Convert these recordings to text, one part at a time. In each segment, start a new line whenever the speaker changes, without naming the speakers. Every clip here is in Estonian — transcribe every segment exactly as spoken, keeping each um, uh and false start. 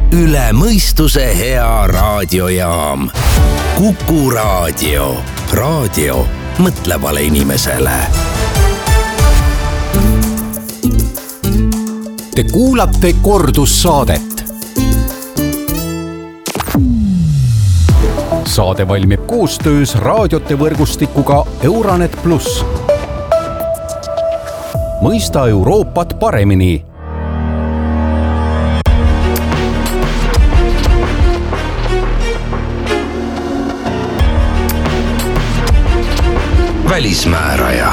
üle mõistuse hea raadiojaam. Kuku raadio. Raadio mõtlevale inimesele. Te kuulate kordussaadet. Saade valmib koostöös raadiote võrgustikuga Euranet pluss. Mõista Euroopat paremini. Välismääraja.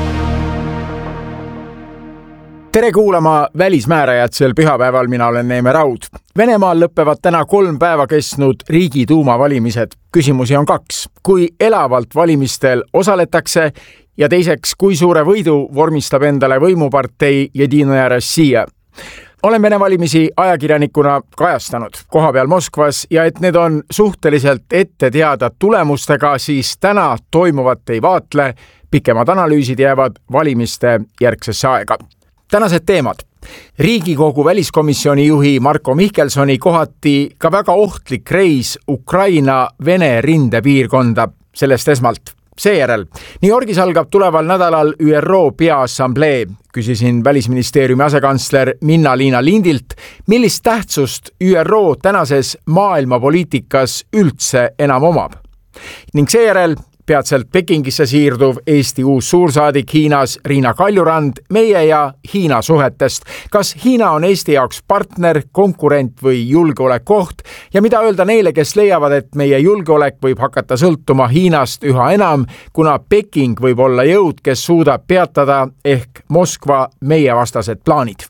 Tere kuulama Välismäärajat sel pühapäeval, mina olen Neeme Raud. Venemaal lõppevad täna kolm päeva kestnud Riigiduuma valimised. Küsimusi on kaks. Kui elavalt valimistel osaletakse ja teiseks, kui suure võidu vormistab endale võimupartei Jedinaja Rossija. Olen Vene valimisi ajakirjanikuna kajastanud kohapeal Moskvas ja et need on suhteliselt ette teada tulemustega, siis täna toimuvat ei vaatle, pikemad analüüsid jäävad valimiste järgsesse aega. Tänased teemad. Riigikogu väliskomisjoni juhi Marko Mihkelsoni kohati ka väga ohtlik reis Ukraina-Vene rindepiirkonda, sellest esmalt. Seejärel, New Yorgis algab tuleval nädalal Ü R O Peaassamblee. Küsisin Välisministeeriumi asekantsler Minna-Liina Lindilt, millist tähtsust Ü R O tänases maailmapoliitikas üldse enam omab. Ning seejärel peatselt Pekingisse siirduv Eesti uus suursaadik Hiinas Riina Kaljurand meie ja Hiina suhetest. Kas Hiina on Eesti jaoks partner, konkurent või julgeolekuoht ja mida öelda neile, kes leiavad, et meie julgeolek võib hakata sõltuma Hiinast üha enam, kuna Peking võib olla jõud, kes suudab peatada ehk Moskva meie vastased plaanid.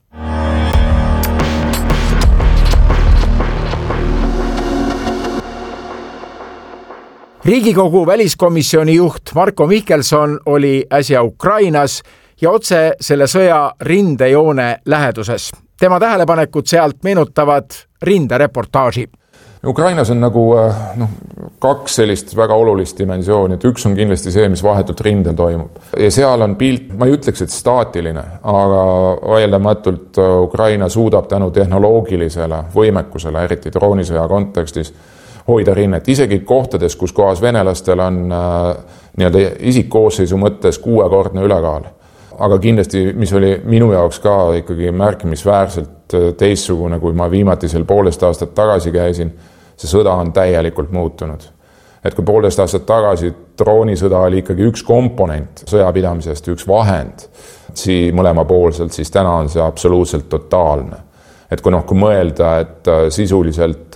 Riigikogu väliskomisjoni juht Marko Mihkelson oli äsja Ukrainas ja otse selle sõja rindejoone läheduses. Tema tähelepanekud sealt meenutavad rindereportaaži.
Ukrainas on nagu no, kaks sellist väga olulist dimensiooni, et üks on kindlasti see, mis vahetult rindel toimub. Ja seal on pilt, ma ei ütleks, et staatiline, aga vaieldamatult Ukraina suudab tänu tehnoloogilisele võimekusele, eriti droonisõja kontekstis, hoida rinnet. Isegi kohtades, kus kohas venelastel on äh, nii-öelda isikkoosseisu mõttes kuuekordne ülekaal. Aga kindlasti, mis oli minu jaoks ka ikkagi märkimisväärselt teistsugune, kui ma viimatisel poolest aastat tagasi käisin, see sõda on täielikult muutunud. Et kui poolest aastat tagasi droonisõda oli ikkagi üks komponent sõjapidamisest, üks vahend, siis mõlemapoolselt, siis täna on see absoluutselt totaalne. Et kui, noh, kui mõelda, et sisuliselt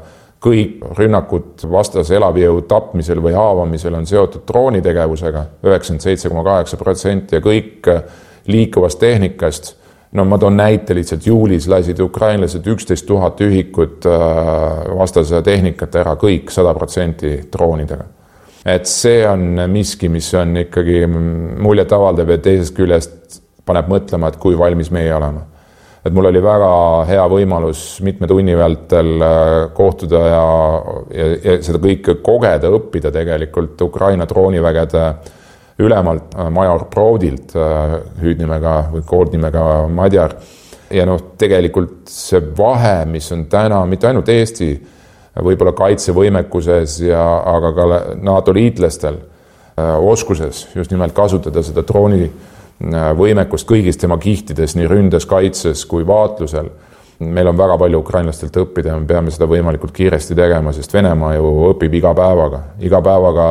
kõik rünnakud vastase elavjõu tapmisel või haavamisel on seotud droonitegevusega, üheksakümmend seitse koma kaheksa protsenti ja kõik liikuvast tehnikast. No ma toon näite lihtsalt, juulis lasid ukrainlased üksteist tuhat ühikut vastase tehnikat ära, kõik sada protsenti droonidega. Et see on miski, mis on ikkagi muljet avaldav ja teisest küljest paneb mõtlema, et kui valmis meie oleme. Et mul oli väga hea võimalus mitme tunni vältel kohtuda ja, ja, ja seda kõike kogeda, õppida tegelikult Ukraina droonivägede ülemalt major Proudilt, hüüdnimega või koodnimega Madjar. Ja noh, tegelikult see vahe, mis on täna mitte ainult Eesti võib-olla kaitsevõimekuses, ja, aga ka NATO liitlastel oskuses just nimelt kasutada seda drooni võimekust kõigist tema kihtides, nii ründes, kaitses kui vaatlusel. Meil on väga palju ukrainlastelt õppida ja me peame seda võimalikult kiiresti tegema, sest Venemaa ju õpib iga päevaga. Iga päevaga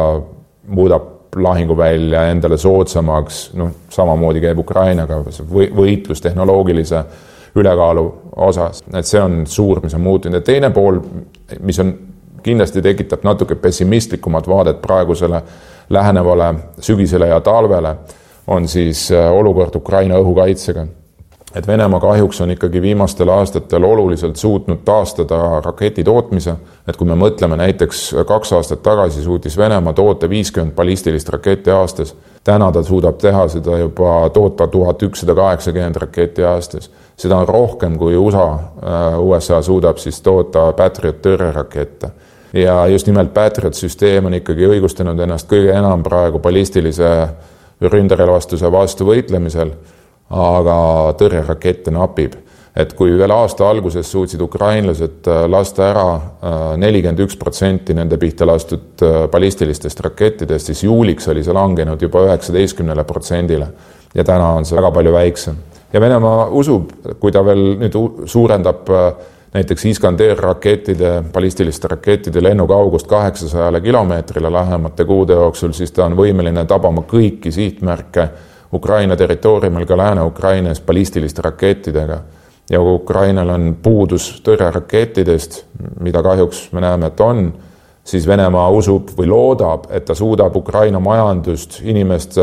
muudab lahinguvälja endale soodsamaks, noh, samamoodi käib Ukrainaga võitlus tehnoloogilise ülekaalu osas. Et see on suur, mis on muutunud. Ja teine pool, mis on kindlasti tekitab natuke pessimistlikumad vaadet praegusele lähenevale sügisele ja talvele, on siis olukord Ukraina õhukaitsega. Et Venemaa kahjuks on ikkagi viimastel aastatel oluliselt suutnud taastada raketi tootmise. Et kui me mõtleme näiteks kaks aastat tagasi suutis Venemaa toota viiskümmend ballistilist raketti aastas. Täna ta suudab teha seda juba toota tuhat ükssada kaheksakümmend raketti aastas. Seda on rohkem kui U S A. U S A suudab siis toota Patriot tõrjerakette. Ja just nimelt Patriot-süsteem on ikkagi õigustanud ennast kõige enam praegu ballistilise ründerelvastuse vastu võitlemisel, aga tõrjerakette napib. et kui veel aasta alguses suutsid ukrainlased lasta ära nelikümmend üks protsenti nende pihta lastud ballistilistest rakettidest, siis juuliks oli see langenud juba üheksateistkümnele protsendile ja täna on see väga palju väiksem. Ja Venemaa usub, kui ta veel nüüd suurendab näiteks Iskander rakettide, ballistiliste rakettide lennukaugust kaheksasajale kilomeetrile lähemate kuude jooksul, siis ta on võimeline tabama kõiki sihtmärke Ukraina territooriumil ka Lääne-Ukrainas ballistiliste rakettidega. Ja kui Ukrainal on puudus tõrjerakettidest, mida kahjuks me näeme, et on, siis Venemaa usub või loodab, et ta suudab Ukraina majandust, inimeste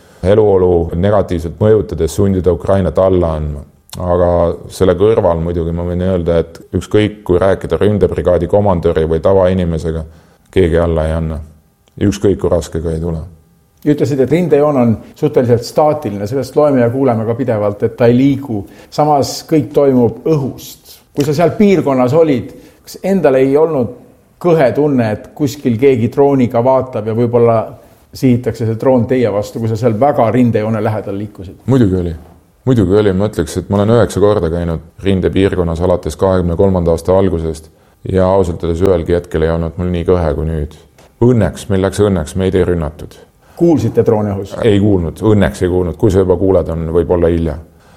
eluolu negatiivselt mõjutades sundida Ukrainat alla andma. Aga selle kõrval muidugi ma võin öelda, et ükskõik kui rääkida ründebrigaadi komandöri või tavainimesega, keegi alla ei anna. Ükskõik kui raskega ei tule.
Ütlesid, et rindejoon on suhteliselt staatiline, sellest loeme ja kuuleme ka pidevalt, et ta ei liigu. Samas kõik toimub õhust. Kui sa seal piirkonnas olid, kas endal ei olnud kõhe tunne, et kuskil keegi drooniga vaatab ja võib-olla sihitakse see droon teie vastu, kui sa seal väga rindejoone lähedal liikusid?
Muidugi oli. Muidugi oli. Ma ütleks, et ma olen üheksa korda käinud rindepiirkonnas alates kahekümne kolmanda aasta algusest ja ausalt öeldes ühelgi hetkel ei olnud mul nii kõhe kui nüüd. Õnneks, meil läks õnneks, meid ei rünnatud.
Kuulsite drooni õhus?
Ei kuulnud, õnneks ei kuulnud. Kui sa juba kuuled, on võib-olla hilja.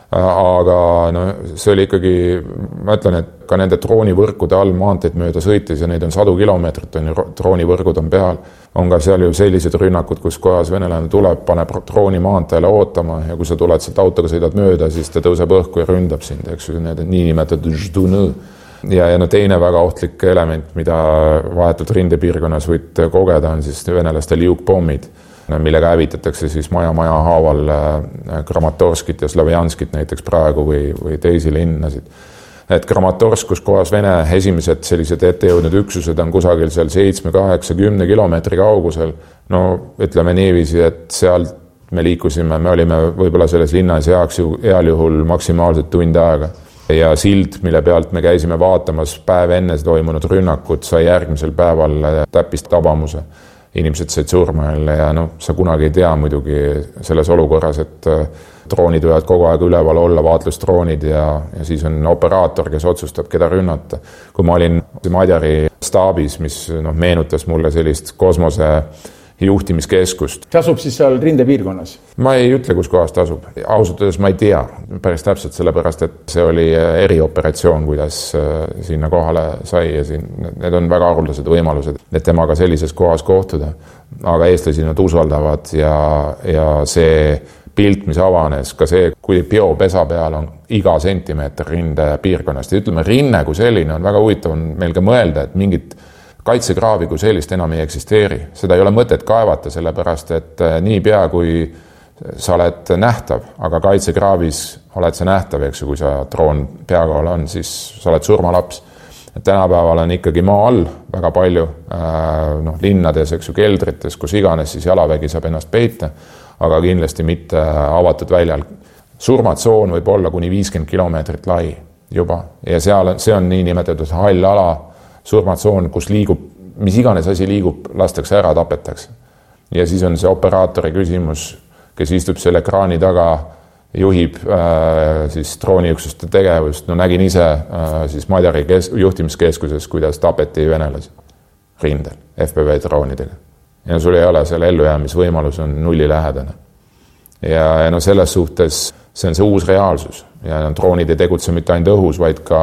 Aga no, see oli ikkagi, ma ütlen, et ka nende droonivõrkude all maanteid mööda sõitis ja neid on sadu kilomeetrit, on ju, droonivõrgud on peal. On ka seal ju sellised rünnakud, kus kohas venelane tuleb, paneb drooni maanteele ootama ja kui sa tuled sealt autoga sõidad mööda, siis ta tõuseb õhku ja ründab sind, eks ju, need nii nimetatud ždunõ. Ja, ja no teine väga ohtlik element, mida vahetult rindepiirkonnas võid kogeda, on siis venelaste liukpommid, millega hävitatakse siis maja-maja haaval Kramatorskit ja Slavjanskit näiteks praegu või, või teisi linnasid. Et Kramatorsk, kus kohas Vene esimesed sellised ettejõudnud üksused on kusagil seal seitsme, kaheksa, kümne kilomeetri kaugusel, no ütleme niiviisi, et sealt me liikusime, me olime võib-olla selles linnas heaks ju, heal juhul maksimaalselt tund aega. Ja sild, mille pealt me käisime vaatamas päev enne toimunud rünnakut, sai järgmisel päeval täppist tabamuse. Inimesed said surma jälle ja no, sa kunagi ei tea muidugi selles olukorras, et droonid võivad kogu aeg üleval olla, vaatlustroonid ja, ja siis on operaator, kes otsustab, keda rünnata. Kui ma olin Madjari staabis, mis no, meenutas mulle sellist kosmose juhtimiskeskust.
See asub siis seal rindepiirkonnas?
Ma ei ütle, kus kohas ta asub. Ausalt öeldes ma ei tea päris täpselt sellepärast, et see oli erioperatsioon, kuidas sinna kohale sai ja siin, need on väga haruldased võimalused, et temaga sellises kohas kohtuda. Aga eestlasi nad usaldavad ja, ja see pilt, mis avanes, ka see, kui biopesa peal on iga sentimeeter rinde piirkonnast. Ja ütleme, rinne kui selline on väga huvitav, on meil ka mõelda, et mingit kaitsekraavi kui sellist enam ei eksisteeri. Seda ei ole mõtet kaevata, sellepärast, et nii pea, kui sa oled nähtav, aga kaitsekraavis oled sa nähtav, eks ju, kui sa droon peakohal on, siis sa oled surmalaps. Et tänapäeval on ikkagi maa all väga palju no, linnades, eks ju, keldrites, kus iganes, siis jalavägi saab ennast peita, aga kindlasti mitte avatud väljal. Surmatsoon võib olla kuni viiskümmend kilomeetrit lai juba ja seal, see on nii nimetatud hall ala, surmatsoon, kus liigub, mis iganes asi liigub, lastakse ära, tapetakse. Ja siis on see operaatori küsimus, kes istub selle ekraani taga, juhib äh, siis drooniüksuste tegevust. No nägin ise äh, siis Madjari kes- juhtimiskeskuses, kuidas tapeti venelasi rindel F P V droonidega. Ja no sul ei ole seal ellujäämisvõimalus on nulli lähedane. Ja, ja no selles suhtes see on see uus reaalsus. Ja no, droonid ei tegutse mitte ainult õhus, vaid ka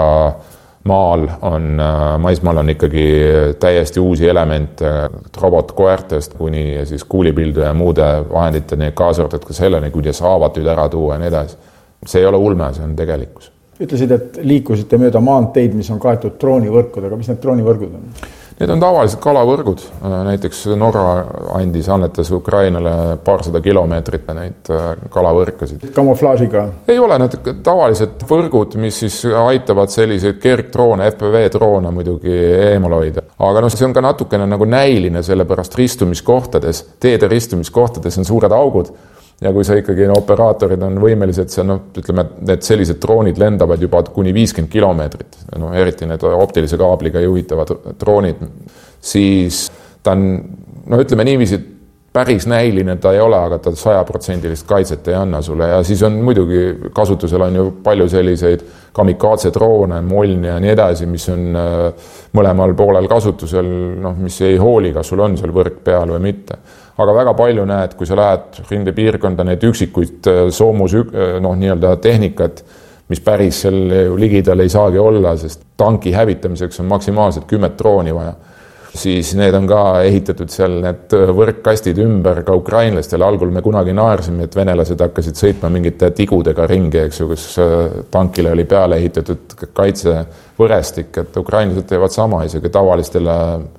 maal on, maismaal on ikkagi täiesti uusi elemente robotkoertest kuni siis kuulipildu ja muude vahenditeni kaasartud ka selleni, kuidas haavatuid ära tuua ja nii edasi. See ei ole ulme, see on tegelikkus.
Ütlesid, et liikusite mööda maanteid, mis on kaetud droonivõrkudega. Mis need droonivõrgud on?
Need on tavalised kalavõrgud. Näiteks Norra andis annetas Ukrainale paarsada kilomeetrit neid kalavõrkasid.
Kamuflaažiga?
Ei ole need tavalised võrgud, mis siis aitavad selliseid kergdroone, F P V droone muidugi eemal hoida. Aga no, see on ka natukene nagu näiline, sellepärast ristumiskohtades, teede ristumiskohtades on suured augud. Ja kui sa ikkagi operaatorid on võimelised, see, no, ütleme, et sellised droonid lendavad juba kuni viiskümmend kilomeetrit, no, eriti need optilise kaabliga juhitavad droonid, siis ta on, no ütleme niiviisi, päris näiline ta ei ole, aga ta sajaprotsendilist kaitset ei anna sulle ja siis on muidugi kasutusel on ju palju selliseid kamikaatse droone, molni ja nii edasi, mis on mõlemal poolel kasutusel, noh, mis ei hooli, kas sul on seal võrk peal või mitte. Aga väga palju näed, kui sa lähed rindepiirkonda neid üksikuid soomus noh, nii-öelda tehnikat, mis päris seal ligidal ei saagi olla, sest tanki hävitamiseks on maksimaalselt kümmet drooni vaja. Siis need on ka ehitatud seal need võrkkastid ümber ka ukrainlastele. Algul me kunagi naersime, et venelased hakkasid sõitma mingite tigudega ringi, eks ju, kus tankile oli peale ehitatud kaitsevõrestik, et ukrainlased teevad sama, isegi tavalistele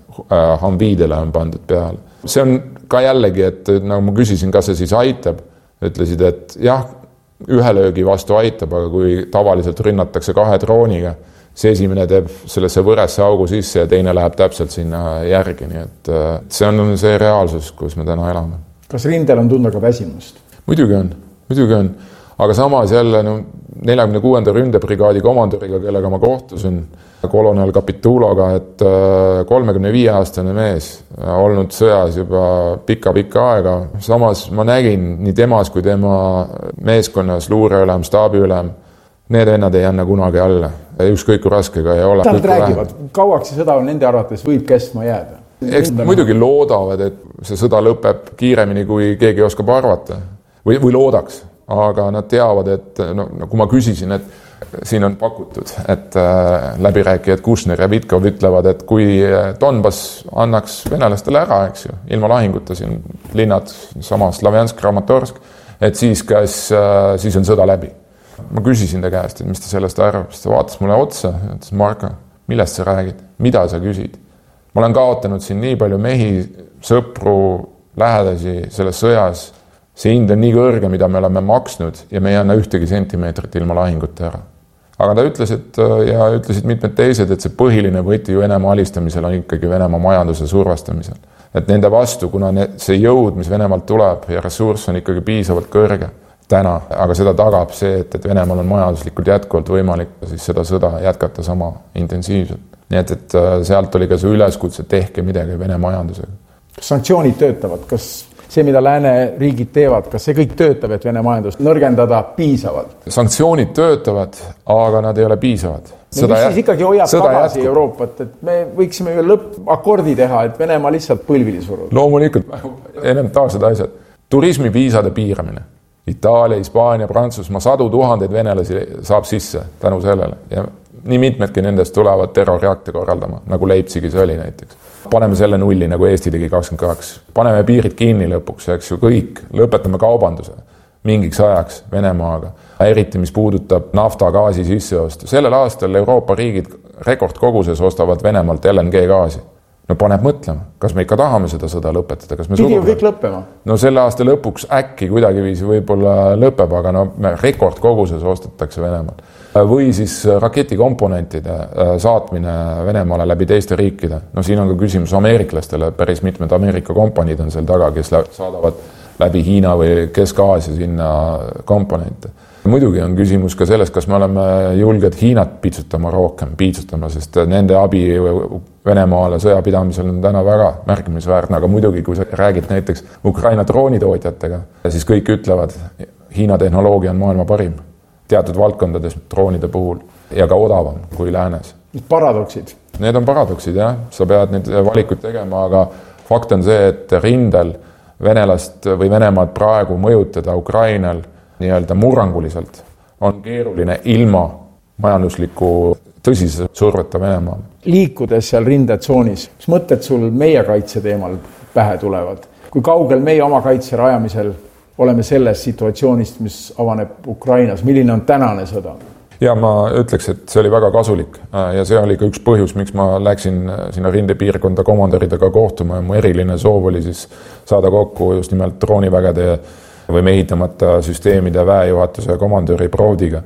Humveedele on pandud peale. See on ka jällegi, et nagu ma küsisin, kas see siis aitab, ütlesid, et jah, ühe löögi vastu aitab, aga kui tavaliselt rünnatakse kahe drooniga, see esimene teeb sellesse võresse augu sisse ja teine läheb täpselt sinna järgi, nii et see on see reaalsus, kus me täna elame.
Kas rindel on tunda ka väsimust?
Muidugi on, muidugi on. Aga samas jälle no, neljakümne kuuenda ründebrigaadi komandoriga, kellega ma kohtusin, kolonel Kapituloga, et kolmekümne viie aastane mees olnud sõjas juba pika-pika aega. Samas ma nägin nii temas kui tema meeskonnas luureülem, staabiülem, need vennad ei anna kunagi alla. Ükskõik kui raskega ei ole.
Nad räägivad, kauaks see sõda on nende arvates võib kestma jääda?
Eks muidugi loodavad, et see sõda lõpeb kiiremini, kui keegi oskab arvata. Või, või loodaks. Aga nad teavad, et no, kui ma küsisin, et siin on pakutud, et äh, läbirääkijad Kushner ja Vitkov ütlevad, et kui Donbass annaks venelastele ära, eks ju, ilma lahinguta siin linnad, sama Slavjansk, Kramatorsk, et siis, kas, äh, siis on sõda läbi. Ma küsisin ta käest, et mis ta sellest arvab, siis ta vaatas mulle otsa, ütles Marko, millest sa räägid, mida sa küsid? Ma olen kaotanud siin nii palju mehi, sõpru, lähedasi selles sõjas, see hind on nii kõrge, mida me oleme maksnud ja me ei anna ühtegi sentimeetrit ilma lahingut ära. Aga ta ütles, et, ja ütlesid mitmed teised, et see põhiline võti ju Venemaa alistamisel on ikkagi Venemaa majanduse survastamisel. Et nende vastu, kuna see jõud, mis Venemaalt tuleb ja ressurss on ikkagi piisavalt kõrge, täna, aga seda tagab see, et, et Venemaal on majanduslikult jätkuvalt võimalik siis seda sõda jätkata sama intensiivselt. Nii et, et sealt oli ka see üleskutse, tehke midagi Vene majandusega.
Sanktsioonid töötavad, kas see, mida lääne riigid teevad, kas see kõik töötab, et Vene majandust nõrgendada piisavalt?
Sanktsioonid töötavad, aga nad ei ole piisavad.
No, mis siis ikkagi hoiab tagasi jätkub. Euroopat, et me võiksime ju lõppakordi teha, et Venemaa lihtsalt põlvili suruda.
Loomulikult, elementaarsed asjad. Turismiviisade piiramine. Itaalia, Hispaania, Prantsusmaa, sadu tuhandeid venelasi saab sisse tänu sellele ja nii mitmedki nendest tulevad terroriakte korraldama, nagu Leipzigis oli näiteks. Paneme selle nulli, nagu Eesti tegi kakskümmend kaks. Paneme piirid kinni lõpuks, eks ju, kõik. Lõpetame kaubanduse mingiks ajaks Venemaaga. Eriti, mis puudutab nafta gaasi sisseostu. Sellel aastal Euroopa riigid rekordkoguses ostavad Venemaalt L N G gaasi. No paneb mõtlema, kas me ikka tahame seda sõda lõpetada, kas me
Pidi ju kõik lõppema.
No selle aasta lõpuks äkki kuidagi viisi võib-olla lõpeb, aga no rekordkoguses ostetakse Venemaal. Või siis raketikomponentide saatmine Venemaale läbi teiste riikide. No siin on ka küsimus ameeriklastele, päris mitmed Ameerika kompaniid on seal taga, kes saadavad läbi Hiina või Kesk-Aasia sinna komponente. Muidugi on küsimus ka sellest, kas me oleme julged Hiinat piitsutama rohkem, piitsutama, sest nende abi Venemaale sõjapidamisel on täna väga märkimisväärne, aga muidugi, kui sa räägid näiteks Ukraina droonitootjatega, siis kõik ütlevad, Hiina tehnoloogia on maailma parim teatud valdkondades droonide puhul ja ka odavam kui läänes.
Paradoksid.
Need on paradoksid, jah. Sa pead need valikuid tegema, aga fakt on see, et rindel Venelast või Venemaad praegu mõjutada Ukrainal nii-öelda murranguliselt on keeruline ilma majandusliku tõsise surveta Venemaal.
Liikudes seal rindetsoonis, mis mõtted sul meie kaitse teemal pähe tulevad? Kui kaugel meie oma kaitse rajamisel oleme selles situatsioonist, mis avaneb Ukrainas? Milline on tänane sõda?
Ja ma ütleks, et see oli väga kasulik ja see oli ka üks põhjus, miks ma läksin sinna rindepiirkonda komandoridega kohtuma ja mu eriline soov oli siis saada kokku just nimelt droonivägede või mehitamata süsteemide väejuhatuse ja komandöri Provdiga,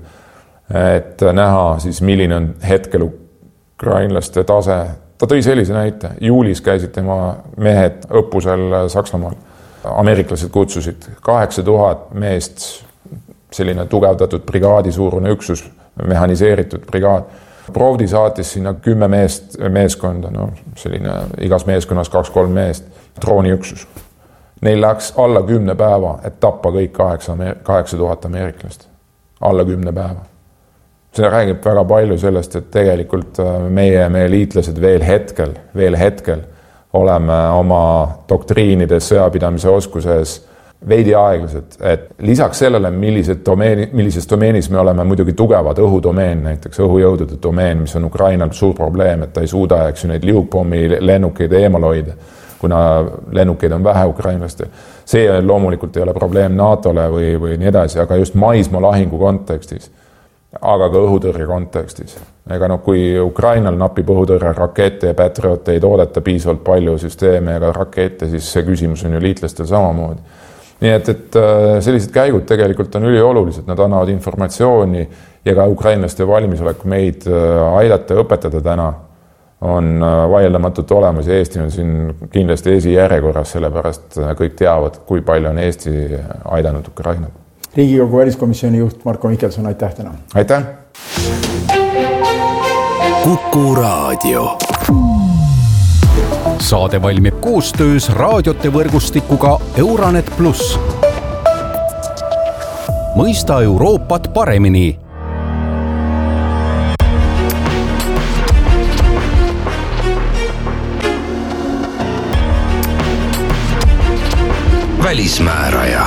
et näha siis, milline on hetkel ukrainlaste tase. Ta tõi sellise näite. Juulis käisid tema mehed õppusel Saksamaal. Ameeriklased kutsusid kaheksa tuhat meest, selline tugevdatud brigaadi suurune üksus, mehaniseeritud brigaad. Provdi saatis sinna kümme meest, meeskonda, no selline igas meeskonnas kaks-kolm meest, drooniüksus. neil läks alla kümne päeva, et tappa kõik kaheksa, kaheksa tuhat ameeriklast. Alla kümne päeva. See räägib väga palju sellest, et tegelikult meie, meie liitlased veel hetkel, veel hetkel oleme oma doktriinides, sõjapidamise oskuses veidi aeglased, et lisaks sellele, millised domeeni, millises domeenis me oleme muidugi tugevad, õhudomeen, näiteks õhujõudude domeen, mis on Ukrainal suur probleem, et ta ei suuda, eks ju, neid liugpommi lennukeid eemal hoida, kuna lennukeid on vähe ukrainlastel. See loomulikult ei ole probleem NATOle või, või nii edasi, aga just maismaa lahingu kontekstis, aga ka õhutõrje kontekstis. Ega no kui Ukrainal napib õhutõrje rakette ja Patriote ei toodeta piisavalt palju süsteeme ega rakette, siis see küsimus on ju liitlastel samamoodi. Nii et, et sellised käigud tegelikult on üliolulised, nad annavad informatsiooni ja ka ukrainlaste valmisolek meid aidata ja õpetada täna on vaieldamatult olemas ja Eesti on siin kindlasti esijärjekorras, sellepärast kõik teavad, kui palju on Eesti aidanud Ukrainat.
Riigikogu väliskomisjoni juht Marko Mihkelson, aitäh täna.
Aitäh!
Kuku Raadio. Saade valmib koostöös raadiote võrgustikuga Euranet pluss. Mõista Euroopat paremini.
Välismääraja.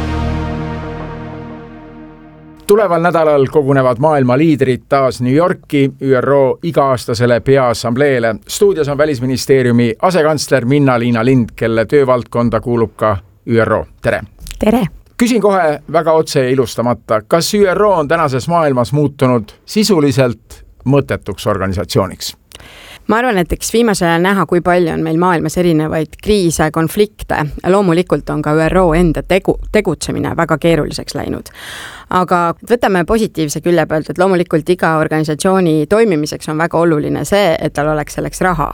Tuleval nädalal kogunevad maailma liidrid taas New Yorki Ü R O iga-aastasele peaassambleele. Stuudios on Välisministeeriumi asekantsler Minna-Liina Lind, kelle töövaldkonda kuulub ka Ü R O. Tere!
Tere!
Küsin kohe väga otse ja ilustamata, kas Ü R O on tänases maailmas muutunud sisuliselt mõttetuks organisatsiooniks?
Ma arvan, et eks viimasel ajal näha, kui palju on meil maailmas erinevaid kriise, konflikte. Loomulikult on ka Ü R O enda tegu, tegutsemine väga keeruliseks läinud. Aga võtame positiivse külje pealt, et loomulikult iga organisatsiooni toimimiseks on väga oluline see, et tal oleks selleks raha.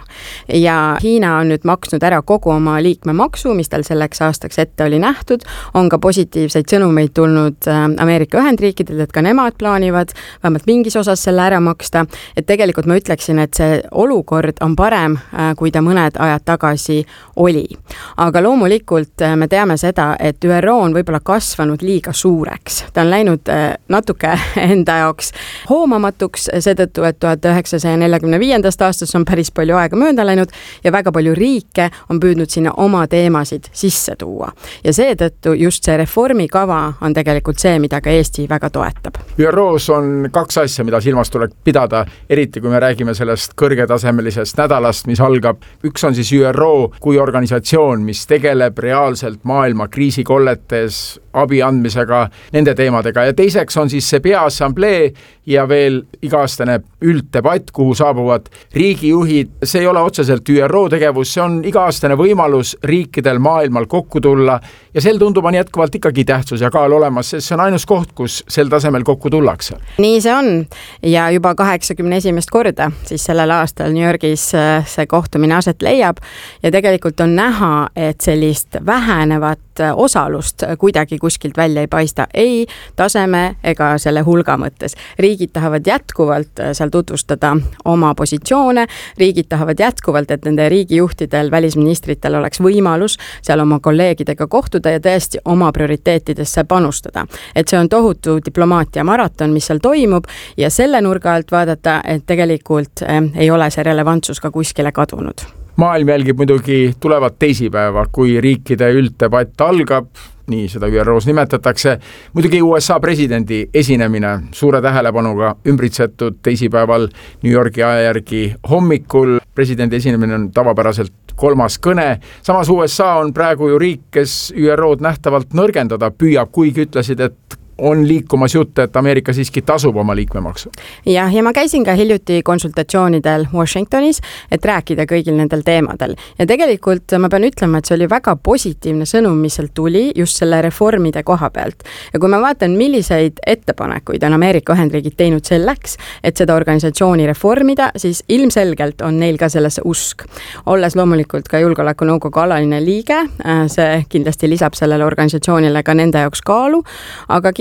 Ja Hiina on nüüd maksnud ära kogu oma liikmemaksu, mis tal selleks aastaks ette oli nähtud. On ka positiivseid sõnumeid tulnud Ameerika Ühendriikidelt, et ka nemad plaanivad vähemalt mingis osas selle ära maksta. Et tegelikult ma ütleksin, et see olukord on parem, kui ta mõned ajad tagasi oli. Aga loomulikult me teame seda, et Ü R O on võib-olla kasvanud liiga suureks. Ta on läinud natuke enda jaoks hoomamatuks, seetõttu, et tuhat üheksasaja neljakümne viiendast aastast on päris palju aega mööda läinud ja väga palju riike on püüdnud sinna oma teemasid sisse tuua. Ja seetõttu just see reformikava on tegelikult see, mida ka Eesti väga toetab.
Ü R O's on kaks asja, mida silmas tuleb pidada, eriti kui me räägime sellest kõrgetasemelisest nädalast, mis algab. Üks on siis Ü R O kui organisatsioon, mis tegeleb reaalselt maailma kriisikolletes abi andmisega, nende teemadega. Ja teiseks on siis see peaassamblee ja veel iga-aastane ülddebatt, kuhu saabuvad riigijuhid. See ei ole otseselt Ü R O tegevus, see on iga-aastane võimalus riikidel maailmal kokku tulla ja sel tundub on jätkuvalt ikkagi tähtsus ja kaal olemas, sest see on ainus koht, kus sel tasemel kokku tullakse.
Nii see on ja juba kaheksakümne esimest korda siis sellel aastal New Yorgis see kohtumine aset leiab ja tegelikult on näha, et sellist vähenevat osalust kuidagi kuskilt välja ei paista, ei taseme ega selle hulga mõttes. Riigid tahavad jätkuvalt seal tutvustada oma positsioone, riigid tahavad jätkuvalt, et nende riigijuhtidel, välisministritel oleks võimalus seal oma kolleegidega kohtuda ja tõesti oma prioriteetidesse panustada. Et see on tohutu diplomaatia maraton, mis seal toimub ja selle nurga alt vaadata, et tegelikult ei ole see relevantsus ka kuskile kadunud.
Maailm jälgib muidugi tulevat teisipäeva, kui riikide ülddebatt algab, nii seda Ü R O's nimetatakse. Muidugi U S A presidendi esinemine suure tähelepanuga ümbritsetud teisipäeval New Yorki aja järgi hommikul. Presidendi esinemine on tavapäraselt kolmas kõne. Samas U S A on praegu ju riik, kes Ü R O'd nähtavalt nõrgendada püüab, kuigi ütlesid, et on liikumas jutt, et Ameerika siiski tasub oma liikmemaksu.
Ja, ja ma käisin ka hiljuti konsultatsioonidel Washingtonis, et rääkida kõigil nendel teemadel. Ja tegelikult ma pean ütlema, et see oli väga positiivne sõnum, mis seal tuli just selle reformide koha pealt. Ja kui ma vaatan, milliseid ettepanekuid on Ameerika Ühendriigid teinud selleks, et seda organisatsiooni reformida, siis ilmselgelt on neil ka sellesse usk. Olles loomulikult ka julgeolekunõukogu alaline liige, see kindlasti lisab sellele organisatsioonile ka nende jaoks kaalu, aga kindlasti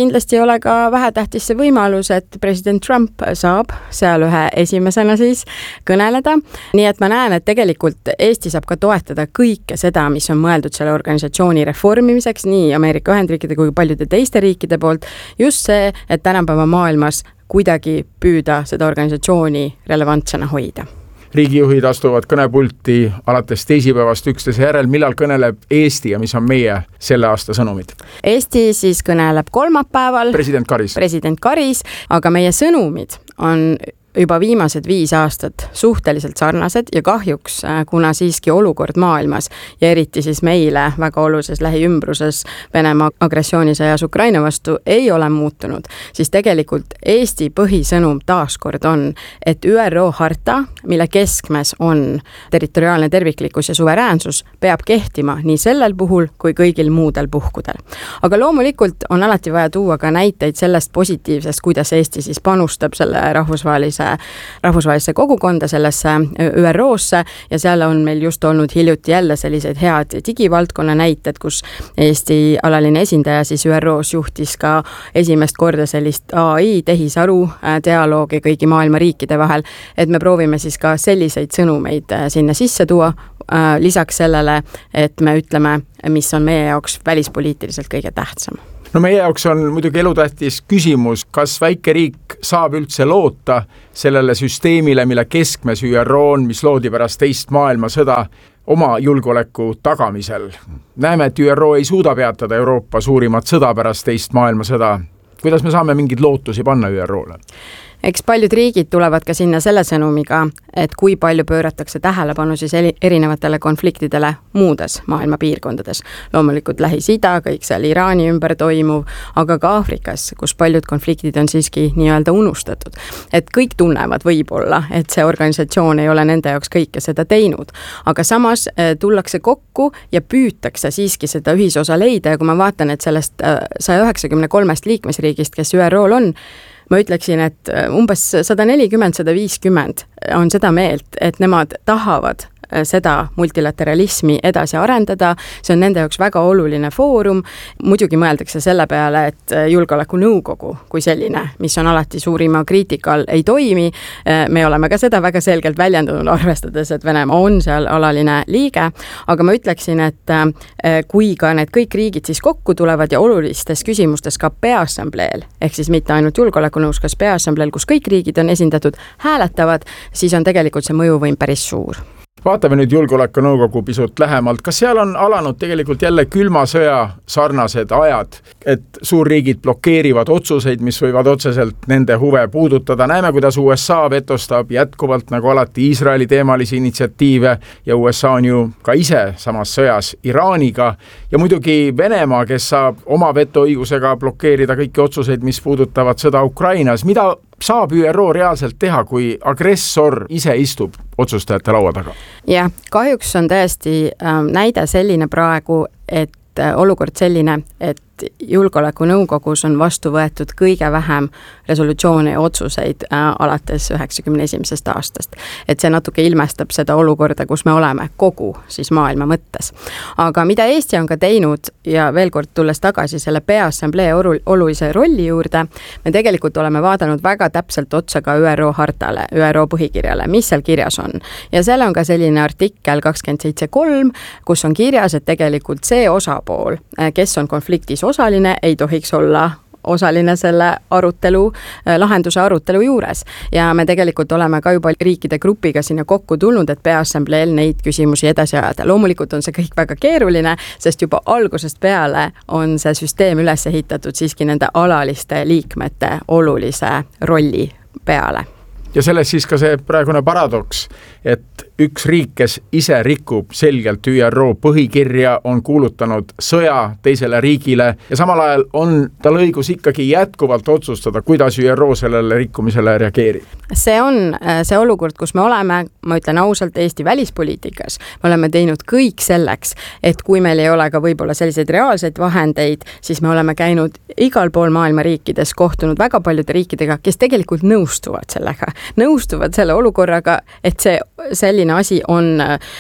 kindlasti ei ole ka vähetähtis see võimalus, et president Trump saab seal ühe esimesena siis kõneleda. Nii et ma näen, et tegelikult Eesti saab ka toetada kõike seda, mis on mõeldud selle organisatsiooni reformimiseks, nii Ameerika Ühendriikide kui paljude teiste riikide poolt. Just see, et tänapäeva maailmas kuidagi püüda seda organisatsiooni relevantsena hoida.
Riigijuhid astuvad kõnepulti alates teisipäevast üksteise järel. Millal kõneleb Eesti ja mis on meie selle aasta sõnumid?
Eesti siis kõneleb kolmapäeval.
President Karis.
President Karis, aga meie sõnumid on juba viimased viis aastat suhteliselt sarnased ja kahjuks, kuna siiski olukord maailmas ja eriti siis meile väga olulises lähiümbruses Venemaa agressioonisõjas Ukraina vastu ei ole muutunud, siis tegelikult Eesti põhisõnum taaskord on, et Ü R O harta, mille keskmes on territoriaalne terviklikkus ja suveräänsus, peab kehtima nii sellel puhul kui kõigil muudel puhkudel. Aga loomulikult on alati vaja tuua ka näiteid sellest positiivsest, kuidas Eesti siis panustab selle rahvusvahelise rahvusvahelisse kogukonda, sellesse Ü R O-sse ja seal on meil just olnud hiljuti jälle selliseid head digivaldkonna näited, kus Eesti alaline esindaja siis Ü R O-s juhtis ka esimest korda sellist A I tehisaru dialoogi kõigi maailma riikide vahel, et me proovime siis ka selliseid sõnumeid sinna sisse tuua, lisaks sellele, et me ütleme, mis on meie jaoks välispoliitiliselt kõige tähtsam.
No meie jaoks on muidugi elutähtis küsimus, kas väike riik saab üldse loota sellele süsteemile, mille keskmes Ü R O on, mis loodi pärast teist maailmasõda oma julgeoleku tagamisel. Näeme, et Ü R O ei suuda peatada Euroopa suurimat sõda pärast teist maailmasõda. Kuidas me saame mingid lootusi panna Ü R O-le?
Eks paljud riigid tulevad ka sinna selle sõnumiga, et kui palju pööratakse tähelepanu siis erinevatele konfliktidele muudes maailma piirkondades. Loomulikult Lähis-Ida, kõik seal Iraani ümber toimuv, aga ka Aafrikas, kus paljud konfliktid on siiski nii-öelda unustatud. Et kõik tunnevad võib-olla, et see organisatsioon ei ole nende jaoks kõike seda teinud. Aga samas tullakse kokku ja püütakse siiski seda ühisosa leida ja kui ma vaatan, et sellest saja üheksakümne kolmest liikmesriigist, kes Ü R O-l on, ma ütleksin, et umbes sada nelikümmend, sada viiskümmend on seda meelt, et nemad tahavad seda multilateralismi edasi arendada, see on nende jaoks väga oluline foorum, muidugi mõeldakse selle peale, et julgeoleku nõukogu kui selline, mis on alati suurima kriitikal, ei toimi, me oleme ka seda väga selgelt väljendanud, arvestades, et Venemaa on seal alaline liige, aga ma ütleksin, et kui ka need kõik riigid siis kokku tulevad ja olulistes küsimustes ka peaassambleel, ehk siis mitte ainult julgeolekunõus, kas peaassambleel, kus kõik riigid on esindatud, hääletavad, siis on tegelikult see mõjuvõim päris suur.
Vaatame nüüd julgeolekunõukogu pisut lähemalt. Kas seal on alanud tegelikult jälle külma sõja sarnased ajad, et suurriigid blokeerivad otsuseid, mis võivad otseselt nende huve puudutada? Näeme, kuidas U S A vetostab jätkuvalt nagu alati Iisraeli teemalisi initsiatiive ja U S A on ju ka ise samas sõjas Iraaniga ja muidugi Venemaa, kes saab oma vetoõigusega blokeerida kõiki otsuseid, mis puudutavad sõda Ukrainas. Mida saab Ü R O reaalselt teha, kui agressor ise istub otsustajate laua taga?
Ja, kahjuks on tõesti ähm, näide selline praegu, et äh, olukord selline, et julgeolekunõukogus on vastu võetud kõige vähem resolutsioone ja otsuseid äh, alates üheksakümne esimesest aastast. Et see natuke ilmestab seda olukorda, kus me oleme kogu siis maailma mõttes. Aga mida Eesti on ka teinud ja veel kord tulles tagasi selle peaassamblee olulise rolli juurde, me tegelikult oleme vaadanud väga täpselt otsa ka Ü R O hartale, Ü R O põhikirjale, mis seal kirjas on. Ja seal on ka selline artikkel kakskümmend seitse kolm, kus on kirjas, et tegelikult see osapool, kes on konfliktis osaline, ei tohiks olla osaline selle arutelu, lahenduse arutelu juures. Ja me tegelikult oleme ka juba riikide grupiga sinna kokku tulnud, et peaassambleel neid küsimusi edasi ajada. Loomulikult on see kõik väga keeruline, sest juba algusest peale on see süsteem üles ehitatud siiski nende alaliste liikmete olulise rolli peale.
Ja selles siis ka see praegune paradoks, et üks riik, kes ise rikub selgelt Ü R O põhikirja, on kuulutanud sõja teisele riigile ja samal ajal on tal õigus ikkagi jätkuvalt otsustada, kuidas Ü R O sellele rikkumisele reageerib.
See on see olukord, kus me oleme, ma ütlen ausalt, Eesti välispoliitikas. Me oleme teinud kõik selleks, et kui meil ei ole ka võib-olla selliseid reaalseid vahendeid, siis me oleme käinud igal pool maailma riikides, kohtunud väga paljude riikidega, kes tegelikult nõustuvad sellega, nõustuvad selle olukorraga, et see selline asi on,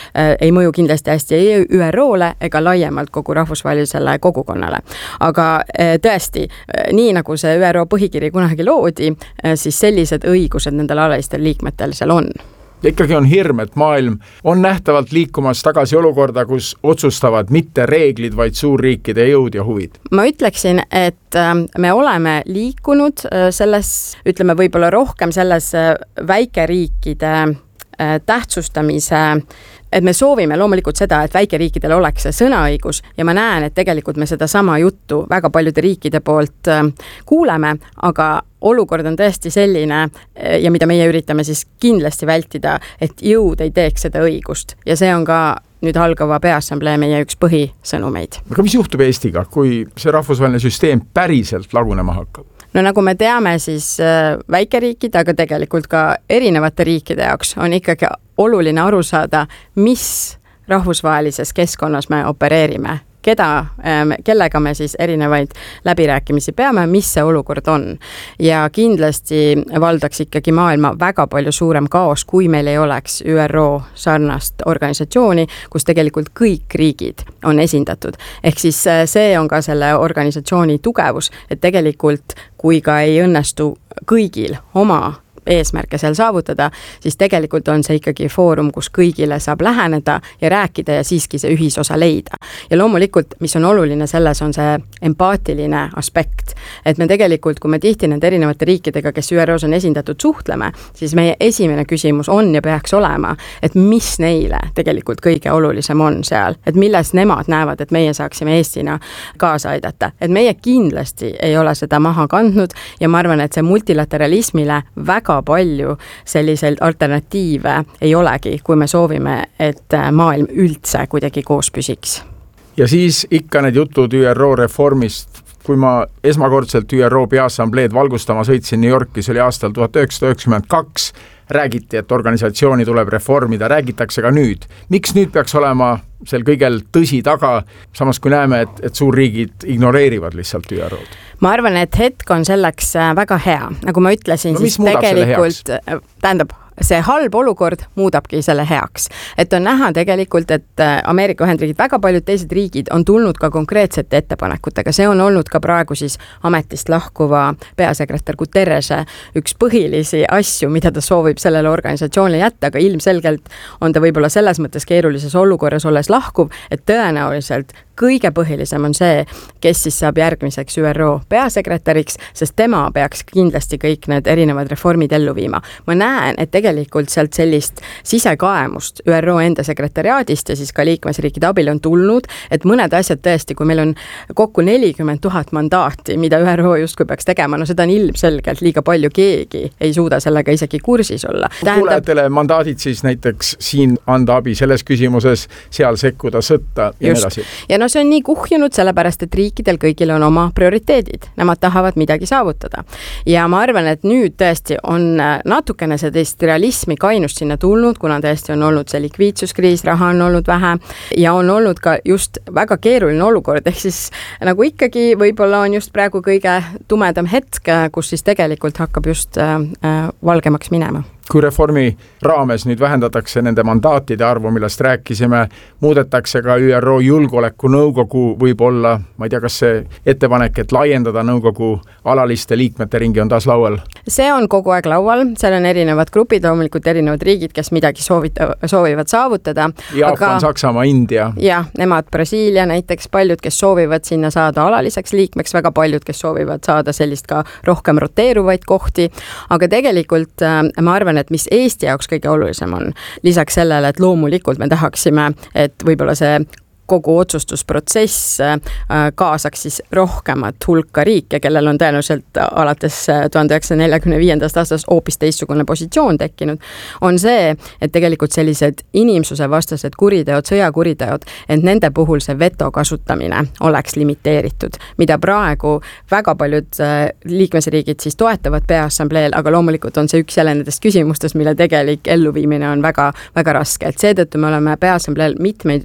ei mõju kindlasti hästi ei Ü R O-le ega laiemalt kogu rahvusvahelisele kogukonnale. Aga tõesti, nii nagu see Ü R O põhikiri kunagi loodi, siis sellised õigused nendel alalistel liikmetel seal on.
Ja ikkagi on hirm, et maailm on nähtavalt liikumas tagasi olukorda, kus otsustavad mitte reeglid, vaid suurriikide jõud ja huvid.
Ma ütleksin, et me oleme liikunud selles, ütleme võib-olla rohkem selles väikeriikide tähtsustamise, et me soovime loomulikult seda, et väikeriikidel oleks see sõnaõigus ja ma näen, et tegelikult me seda sama juttu väga paljude riikide poolt kuuleme, aga olukord on tõesti selline ja mida meie üritame siis kindlasti vältida, et jõud ei teeks seda õigust ja see on ka nüüd algava peaassamblee meie üks põhisõnumeid.
Aga mis juhtub Eestiga, kui see rahvusvaheline süsteem päriselt lagunema hakkab?
No nagu me teame, siis väikeriikid, aga tegelikult ka erinevate riikide jaoks on ikkagi oluline aru saada, mis rahvusvahelises keskkonnas me opereerime, keda, kellega me siis erinevaid läbirääkimisi peame, mis see olukord on. Ja kindlasti valdaks ikkagi maailma väga palju suurem kaos, kui meil ei oleks Ü R O sarnast organisatsiooni, kus tegelikult kõik riigid on esindatud. Ehk siis see on ka selle organisatsiooni tugevus, et tegelikult kui ka ei õnnestu kõigil oma eesmärke seal saavutada, siis tegelikult on see ikkagi foorum, kus kõigile saab läheneda ja rääkida ja siiski see ühisosa leida. Ja loomulikult, mis on oluline selles, on see empaatiline aspekt. Et me tegelikult, kui me tihti nende erinevate riikidega, kes Ü R Os on esindatud, suhtleme, siis meie esimene küsimus on ja peaks olema, et mis neile tegelikult kõige olulisem on seal, et milles nemad näevad, et meie saaksime Eestina kaasa aidata. Et meie kindlasti ei ole seda maha kandnud ja ma arvan, et see multilateralismile väga palju selliseid alternatiive ei olegi, kui me soovime, et maailm üldse kuidagi koos püsiks.
Ja siis ikka need jutud Ü R O reformist, kui ma esmakordselt Ü R O peaassambleed valgustama sõitsin New Yorki, see oli aastal tuhat üheksasada üheksakümmend kaks, räägiti, et organisatsiooni tuleb reformida, räägitakse ka nüüd. Miks nüüd peaks olema sel kõigel tõsi taga, samas kui näeme, et, et suurriigid ignoreerivad lihtsalt Ü R O-d?
Ma arvan, et hetk on selleks väga hea. Nagu ma ütlesin,
no,
siis tegelikult, tähendab, see halb olukord muudabki selle heaks. Et on näha tegelikult, et Ameerika Ühendriigid, väga paljud teised riigid on tulnud ka konkreetsete ettepanekutega. See on olnud ka praegu siis ametist lahkuva peasekretär Guterrese üks põhilisi asju, mida ta soovib sellele organisatsioonile jätta, aga ilmselgelt on ta võib-olla selles mõttes keerulises olukorras olles lahkuv, et tõenäoliselt kõige põhilisem on see, kes siis saab järgmiseks Ü R O peasekretäriks, sest tema peaks kindlasti kõik need erinevad reformid ellu viima. Ma näen, et tegelikult sealt sellist sisekaemust Ü R O enda sekretariaadist ja siis ka liikmesriikide abil on tulnud, et mõned asjad tõesti, kui meil on kokku nelikümmend tuhat mandaati, mida Ü R O justkui peaks tegema, no seda on ilmselgelt liiga palju, keegi ei suuda sellega isegi kursis olla.
Kuulajatele mandaadid siis näiteks siin anda abi selles küsimuses, seal sekkuda sõtta ja
Just.
edasi.
Ja no see on nii kuhjunud, sellepärast, et riikidel kõigil on oma prioriteedid. Nemad tahavad midagi saavutada. Ja ma arvan, et nüüd tõesti on natukene see teist realismi kainust sinna tulnud, kuna tõesti on olnud see likviidsuskriis, raha on olnud vähe ja on olnud ka just väga keeruline olukord, ehk siis nagu ikkagi võib-olla on just praegu kõige tumedam hetk, kus siis tegelikult hakkab just äh, valgemaks minema.
Kui reformi raames nüüd vähendatakse nende mandaatide arvu, millest rääkisime, muudetakse ka Ü R O julgeoleku nõukogu võib-olla, ma ei tea, kas see ettepanek, et laiendada nõukogu alaliste liikmete ringi on taas laual?
See on kogu aeg laual, seal on erinevad grupid, loomulikult erinevad riigid, kes midagi soovita, soovivad saavutada.
Jaapan, aga, Saksamaa, India.
Jah, nemad Brasiilia näiteks, paljud, kes soovivad sinna saada alaliseks liikmeks, väga paljud, kes soovivad saada sellist ka rohkem roteeruvaid kohti, aga tegelikult ma arvan, et mis Eesti jaoks kõige olulisem on. Lisaks sellele, et loomulikult me tahaksime, et võib-olla see kogu otsustusprotsess kaasaks siis rohkemat hulka riike, kellel on tõenäoliselt alates tuhande üheksasaja neljakümne viiendast aastast hoopis teistsugune positsioon tekkinud, on see, et tegelikult sellised inimsuse vastased kuriteod, sõjakuriteod, et nende puhul see veto kasutamine oleks limiteeritud, mida praegu väga paljud liikmesriigid siis toetavad peaassambleel, aga loomulikult on see üks jälle nendest küsimustest, mille tegelik elluviimine on väga, väga raske, et seetõttu me oleme peaassambleel mitmeid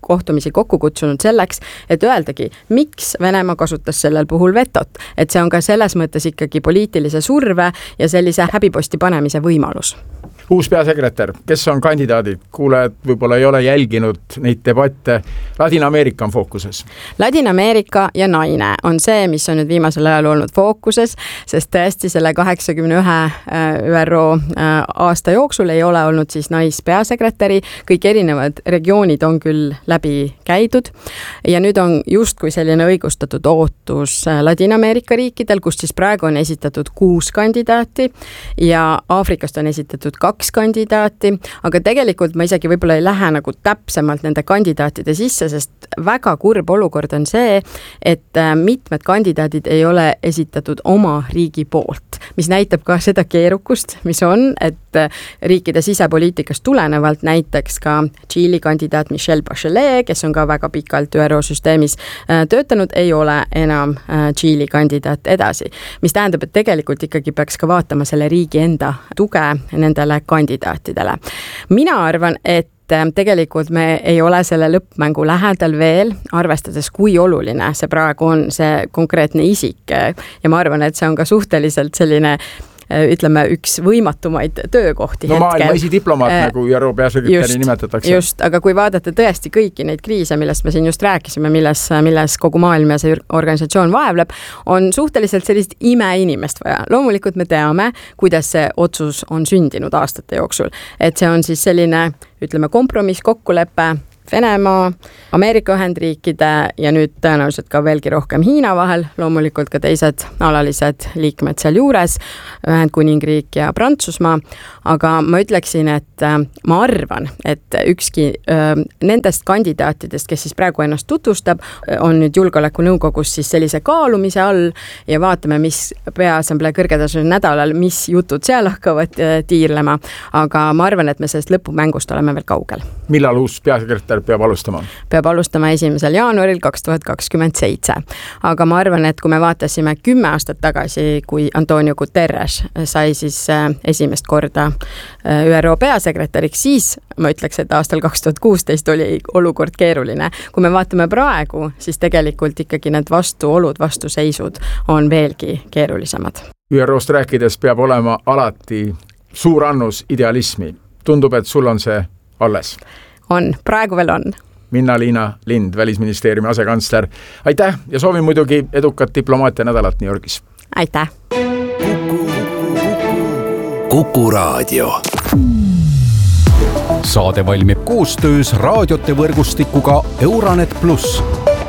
kohtumisi kokku kutsunud selleks, et öeldagi, miks Venemaa kasutas sellel puhul vetot. Et see on ka selles mõttes ikkagi poliitilise surve ja sellise häbiposti panemise võimalus.
Uus peasekretär, kes on kandidaadid? Kuulajad võib-olla ei ole jälginud neid debatte. Ladina-Ameerika on fookuses.
Ladina-Ameerika ja naine on see, mis on nüüd viimasel ajal olnud fookuses, sest tõesti selle kaheksakümne ühe Ü R O aasta jooksul ei ole olnud siis naispeasekretäri. Kõik erinevad regioonid on küll läbi käidud ja nüüd on justkui selline õigustatud ootus Ladina-Ameerika riikidel, kus siis praegu on esitatud kuus kandidaati ja Aafrikast on esitatud kaks kandidaati, aga tegelikult ma isegi võib-olla ei lähe nagu täpsemalt nende kandidaatide sisse, sest väga kurb olukord on see, et mitmed kandidaadid ei ole esitatud oma riigi poolt, mis näitab ka seda keerukust, mis on, et riikide sisepoliitikast tulenevalt näiteks ka Tšiili kandidaat Michelle Bachelet, kes on ka väga pikalt Ü R O süsteemis töötanud, ei ole enam Tšiili kandidaat edasi, mis tähendab, et tegelikult ikkagi peaks ka vaatama selle riigi enda tuge nendele kandidaatidele. Mina arvan, et tegelikult me ei ole selle lõppmängu lähedal veel, arvestades kui oluline see praegu on see konkreetne isik ja ma arvan, et see on ka suhteliselt selline ütleme, üks võimatumaid töökohti
no,
hetkel.
No maailma esidiplomaat, äh, nagu Ü R O peasekretäri nimetatakse.
Just, aga kui vaadata tõesti kõiki neid kriise, millest me siin just rääkisime, milles, milles kogu maailm ja see organisatsioon vaevleb, on suhteliselt sellist imeinimest vaja. Loomulikult me teame, kuidas see otsus on sündinud aastate jooksul. Et see on siis selline, ütleme, kompromiss, kokkulepe Venemaa, Ameerika Ühendriikide ja nüüd tõenäoliselt ka veelgi rohkem Hiina vahel, loomulikult ka teised alalised liikmed seal juures, Ühendkuningriik ja Prantsusmaa, aga ma ütleksin, et ma arvan, et ükski nendest kandidaatidest, kes siis praegu ennast tutvustab, on nüüd julgeolekunõukogus siis sellise kaalumise all ja vaatame, mis peaassamblee kõrgetasemel nädalal, mis jutud seal hakkavad tiirlema, aga ma arvan, et me sellest lõpumängust oleme veel kaugel.
Millal uus peasekretär peab alustama?
Peab alustama esimesel jaanuaril kaks tuhat kakskümmend seitse. Aga ma arvan, et kui me vaatasime kümme aastat tagasi, kui Antonio Guterres sai siis esimest korda Ü R O peasekretäriks, siis ma ütleks, et aastal kaks tuhat kuusteist oli olukord keeruline. Kui me vaatame praegu, siis tegelikult ikkagi need vastuolud, vastuseisud on veelgi keerulisemad.
Ü R O-st rääkides peab olema alati suur annus idealismi. Tundub, et sul on see alles.
On, praegu veel on.
Minna-Liina Lind, Välisministeeriumi asekantsler. Aitäh ja soovin muidugi edukat diplomaatia nädalat New Yorgis.
Aitäh!
Kuku Raadio. Saade valmib koostöös raadiote võrgustikuga Euranet pluss.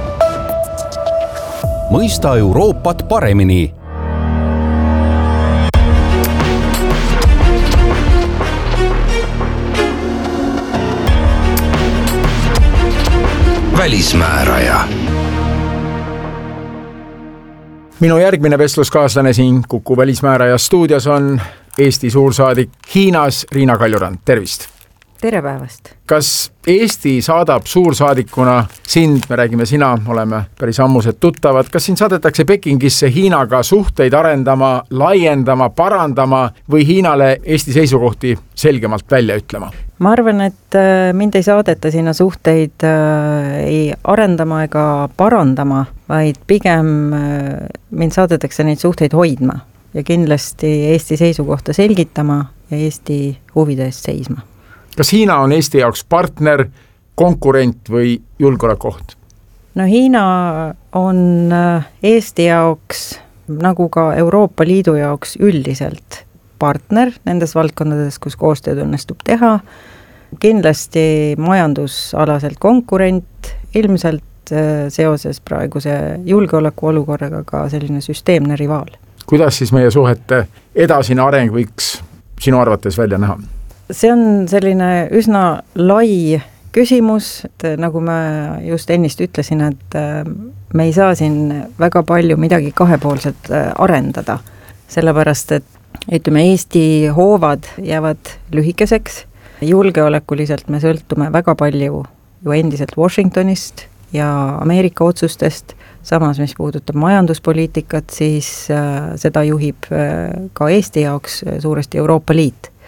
Mõista Euroopat paremini.
Välismääraja.
Minu järgmine vestluskaaslane siin Kuku Välismääraja stuudios on Eesti suursaadik Hiinas Riina Kaljurand. Tervist!
Tere päevast!
Kas Eesti saadab suursaadikuna sind, me räägime sina, oleme päris ammused tuttavad, kas sind saadetakse Pekingisse Hiinaga suhteid arendama, laiendama, parandama või Hiinale Eesti seisukohti selgemalt välja ütlema?
Ma arvan, et mind ei saadeta sinna suhteid ei arendama ega parandama, vaid pigem mind saadetakse neid suhteid hoidma ja kindlasti Eesti seisukohta selgitama ja Eesti huvide eest seisma.
Kas Hiina on Eesti jaoks partner, konkurent või julgeolekuoht?
No Hiina on Eesti jaoks, nagu ka Euroopa Liidu jaoks üldiselt partner nendes valdkondades, kus koostööd õnnestub teha. Kindlasti majandusalaselt konkurent, ilmselt seoses praeguse julgeoleku olukorraga ka selline süsteemne rivaal.
Kuidas siis meie suhete edasine areng võiks sinu arvates välja näha?
See on selline üsna lai küsimus, et nagu ma just ennist ütlesin, et me ei saa siin väga palju midagi kahepoolset arendada, sellepärast et ütleme, Eesti hoovad jäävad lühikeseks, julgeolekuliselt me sõltume väga palju ju endiselt Washingtonist ja Ameerika otsustest, samas mis puudutab majanduspoliitikat, siis seda juhib ka Eesti jaoks suuresti Euroopa Liit.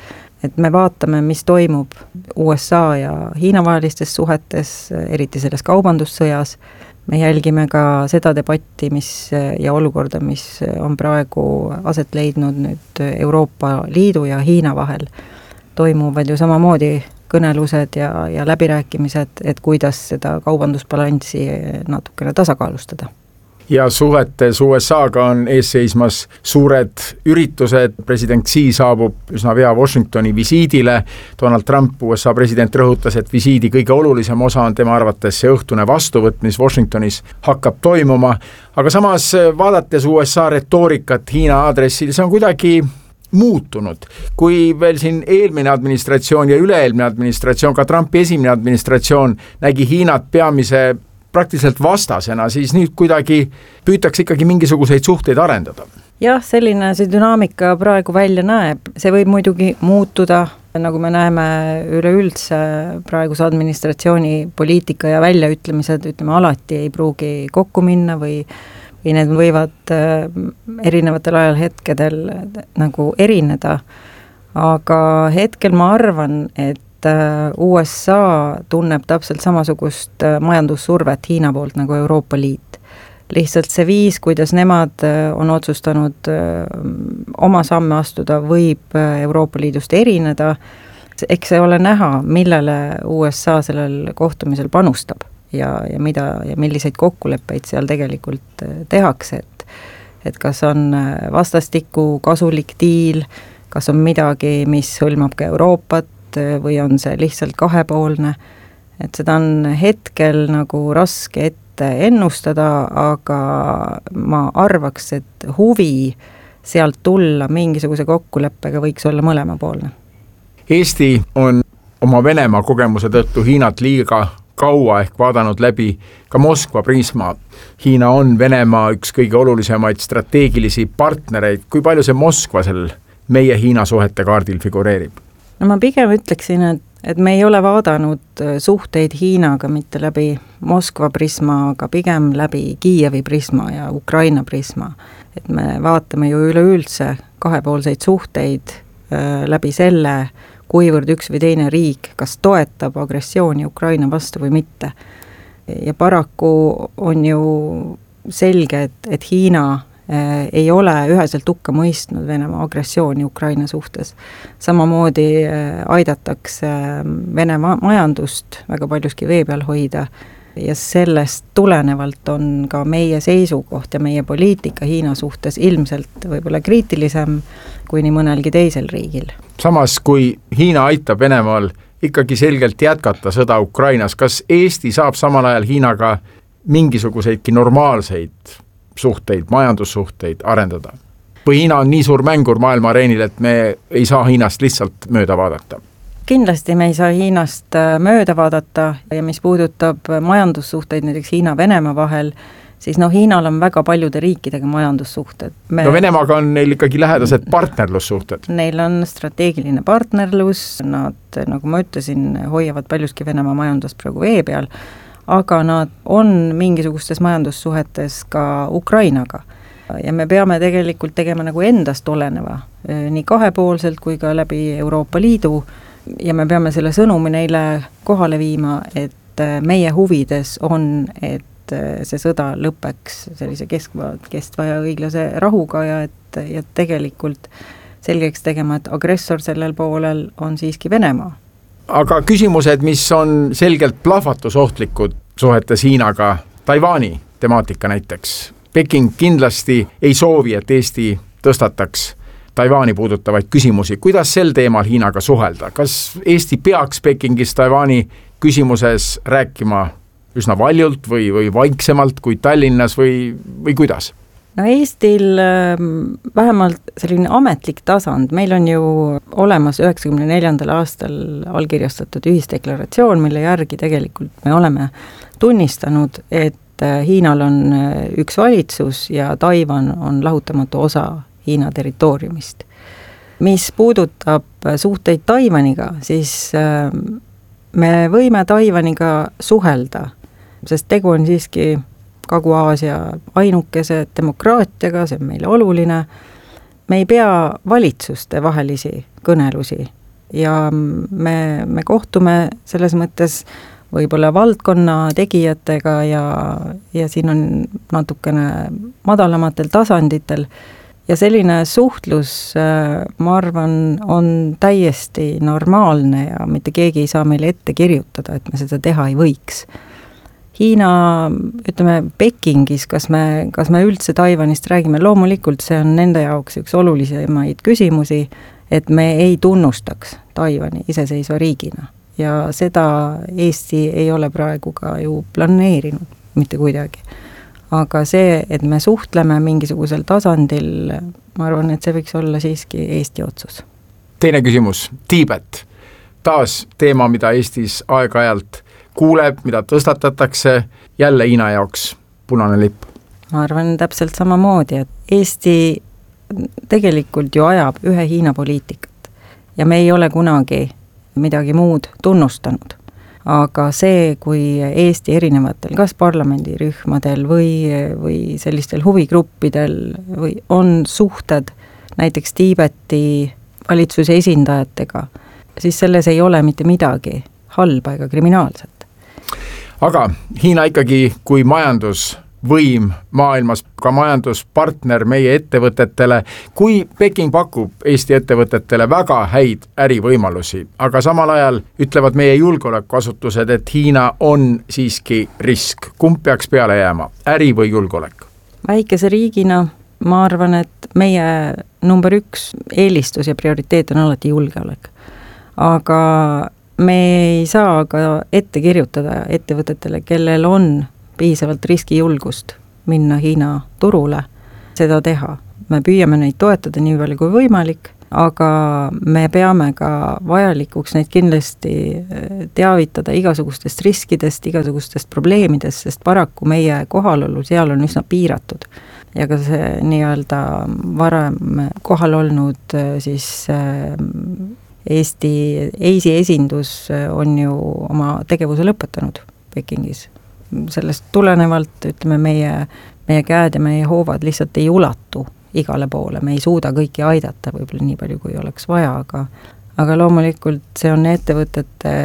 et me vaatame, mis toimub U S A ja Hiina vahelistes suhetes, eriti selles kaubandussõjas. Me jälgime ka seda debatti, mis ja olukorda, mis on praegu aset leidnud nüüd Euroopa Liidu ja Hiina vahel. Toimuvad ju samamoodi kõnelused ja, ja läbirääkimised, et kuidas seda kaubandusbalanssi natukene tasakaalustada.
Ja suhetes U S A-ga on ees seismas suured üritused, president Xi saabub üsna pea Washingtoni visiidile, Donald Trump, U S A president, rõhutas, et visiidi kõige olulisem osa on tema arvates see õhtune vastuvõtt, mis Washingtonis hakkab toimuma, aga samas vaadates U S A retoorikat Hiina aadressil, see on kuidagi muutunud. Kui veel siin eelmine administratsioon ja üle-eelmine administratsioon, ka Trumpi esimene administratsioon nägi Hiinat peamise praktiliselt vastasena, siis nüüd kuidagi püütakse ikkagi mingisuguseid suhteid arendada.
Jah, selline see dünaamika praegu välja näeb. See võib muidugi muutuda, nagu me näeme üleüldse praeguse administratsiooni poliitika ja väljaütlemised, ütleme alati ei pruugi kokku minna või või need võivad erinevatel ajalhetkedel nagu erineda, aga hetkel ma arvan, et U S A tunneb täpselt samasugust majandussurvet Hiina poolt nagu Euroopa Liit. Lihtsalt see viis, kuidas nemad on otsustanud oma samme astuda, võib Euroopa Liidust erineda. Eks see ole näha, millele U S A sellel kohtumisel panustab. Ja, ja mida ja milliseid kokkuleppeid seal tegelikult tehakse, et, et kas on vastastikku kasulik diil, kas on midagi, mis hõlmab ka Euroopat või on see lihtsalt kahepoolne, et seda on hetkel nagu raske ette ennustada, aga ma arvaks, et huvi sealt tulla mingisuguse kokkuleppega võiks olla mõlemapoolne.
Eesti on oma Venemaa kogemuse tõttu Hiinat liiga kaua ehk vaadanud läbi ka Moskva prisma. Hiina on Venemaa üks kõige olulisemaid strateegilisi partnereid. Kui palju see Moskva seal meie Hiina suhete kaardil figureerib?
No ma pigem ütleksin, et, et me ei ole vaadanud suhteid Hiinaga mitte läbi Moskva prisma, aga pigem läbi Kiievi prisma ja Ukraina prisma. Et me vaatame ju üleüldse kahepoolseid suhteid äh, läbi selle, kuivõrd üks või teine riik, kas toetab agressiooni Ukraina vastu või mitte. Ja paraku on ju selge, et, et Hiina eh, ei ole üheselt hukka mõistnud Venemaa agressiooni Ukraina suhtes. Samamoodi eh, aidatakse Venemaa majandust väga paljuski vee peal hoida ja sellest tulenevalt on ka meie seisukoht ja meie poliitika Hiina suhtes ilmselt võib-olla kriitilisem kui nii mõnelgi teisel riigil.
Samas, kui Hiina aitab Venemaal ikkagi selgelt jätkata sõda Ukrainas, kas Eesti saab samal ajal Hiinaga mingisuguseidki normaalseid suhteid, majandussuhteid arendada? Või Hiina on nii suur mängur maailma areenil, et me ei saa Hiinast lihtsalt mööda vaadata?
Kindlasti me ei saa Hiinast mööda vaadata ja mis puudutab majandussuhteid näiteks Hiina-Venemaa vahel, siis no Hiinal on väga paljude riikidega majandussuhted. Me... No
Venemaaga on neil ikkagi lähedased partnerlussuhted.
Neil on strateegiline partnerlus, nad, nagu ma ütlesin, hoiavad paljuski Venemaa majandust praegu vee peal, aga nad on mingisugustes majandussuhetes ka Ukrainaga. Ja me peame tegelikult tegema nagu endast oleneva, nii kahepoolselt kui ka läbi Euroopa Liidu, ja me peame selle sõnumi neile kohale viima, et meie huvides on, et see sõda lõpeks sellise keskva, kestva ja õiglase rahuga ja et ja tegelikult selgeks tegema, et agressor sellel poolel on siiski Venemaa.
Aga küsimused, mis on selgelt plahvatusohtlikud suhetes Hiinaga, Taiwani temaatika näiteks. Peking kindlasti ei soovi, et Eesti tõstataks Taiwani puudutavaid küsimusi. Kuidas sel teemal Hiinaga suhelda? Kas Eesti peaks Pekingis Taiwani küsimuses rääkima üsna valjult või, või vaiksemalt kui Tallinnas või, või kuidas?
No Eestil vähemalt selline ametlik tasand, meil on ju olemas üheksakümne neljandal aastal allkirjastatud ühisdeklaratsioon, mille järgi tegelikult me oleme tunnistanud, et Hiinal on üks valitsus ja Taiwan on lahutamatu osa Hiina territooriumist. Mis puudutab suhteid Taiwaniga, siis me võime Taiwaniga suhelda, sest tegu on siiski Kagu-Aasia ainukese demokraatiaga, see on meile oluline. Me ei pea valitsuste vahelisi kõnelusi ja me, me kohtume selles mõttes võib-olla valdkonna tegijatega ja, ja siin on natukene madalamatel tasanditel ja selline suhtlus, ma arvan, on täiesti normaalne ja mitte keegi ei saa meile ette kirjutada, et me seda teha ei võiks. Hiina, ütleme, Pekingis, kas me, kas me üldse Taiwanist räägime, loomulikult see on nende jaoks üks olulisemaid küsimusi, et me ei tunnustaks Taiwani iseseisva riigina. Ja seda Eesti ei ole praegu ka ju planeerinud mitte kuidagi. Aga see, et me suhtleme mingisugusel tasandil, ma arvan, et see võiks olla siiski Eesti otsus.
Teine küsimus, Tiibet. Taas teema, mida Eestis aeg-ajalt kuuleb, mida tõstatatakse, jälle Hiina jaoks punane lipp.
Ma arvan täpselt samamoodi, et Eesti tegelikult ju ajab ühe Hiina poliitikat ja me ei ole kunagi midagi muud tunnustanud. Aga see, kui Eesti erinevatel, kas parlamendirühmadel või, või sellistel huvigruppidel või on suhted näiteks Tiibeti valitsuse esindajatega, siis selles ei ole mitte midagi halba ega kriminaalset.
Aga Hiina ikkagi kui majandusvõim maailmas, ka majanduspartner meie ettevõtetele, kui Peking pakub Eesti ettevõtetele väga häid ärivõimalusi, aga samal ajal ütlevad meie julgeolekuasutused, et Hiina on siiski risk. Kumb peaks peale jääma, äri või julgeolek?
Väikese riigina ma arvan, et meie number üks eelistus ja prioriteet on alati julgeolek. Aga me ei saa ka ette kirjutada ettevõtetele, kellel on piisavalt riskijulgust minna Hiina turule, seda teha. Me püüame neid toetada nii palju kui võimalik, aga me peame ka vajalikuks neid kindlasti teavitada igasugustest riskidest, igasugustest probleemidest, sest paraku meie kohalolu seal on üsna piiratud. Ja ka see nii-öelda varem kohal olnud siis Eesti eisi esindus on ju oma tegevuse lõpetanud Pekingis. Sellest tulenevalt, ütleme, meie, meie käed ja meie hoovad lihtsalt ei ulatu igale poole. Me ei suuda kõiki aidata võib-olla nii palju, kui oleks vaja, aga, aga loomulikult see on ettevõtete